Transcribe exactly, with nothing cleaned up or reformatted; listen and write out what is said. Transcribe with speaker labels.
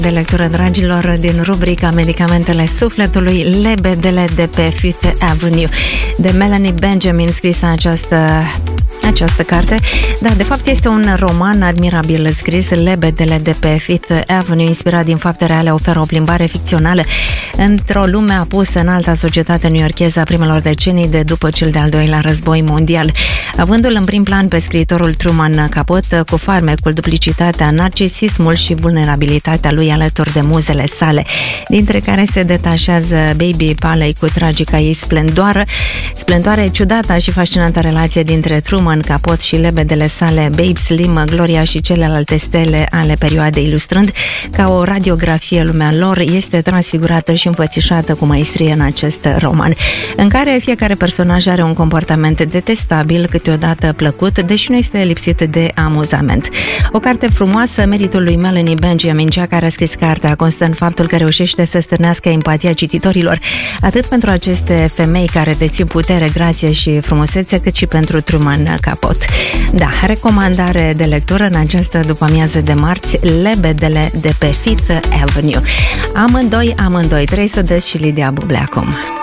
Speaker 1: De lectură, dragilor, din rubrica Medicamentele Sufletului, Lebedele de pe Fifth Avenue, de Melanie Benjamin, scrisă această această carte. Da, de fapt este un roman admirabil scris, Lebedele de pe Fifth Avenue, inspirat din fapte reale, oferă o plimbare ficțională într-o lume apusă în alta societate newyorkeză a primelor decenii de după cel de-al doilea război mondial. Avându-l în prim plan pe scriitorul Truman Capote, cu farmecul, duplicitatea, narcisismul și vulnerabilitatea lui alături de muzele sale, dintre care se detașează Baby Paley cu tragica ei splendoară, splendoare, ciudata și fascinantă relație dintre Truman Capote și lebedele sale Babe Slim, Gloria și celelalte stele ale perioadei, ilustrând ca o radiografie lumea lor, este transfigurată și înfățișată cu maestrie în acest roman, în care fiecare personaj are un comportament detestabil, câteodată plăcut, deși nu este lipsit de amuzament. O carte frumoasă, meritul lui Melanie Benjamin, cea care a scris cartea, constă în faptul că reușește să stârnească empatia cititorilor, atât pentru aceste femei care dețin putere, grație și frumusețe, cât și pentru Truman Capote. Da, recomandare de lectură în această după-amiază de marți, Lebedele de pe Fifth Avenue. Amândoi, amândoi, Trei Sudezi și Lidia Buble acum.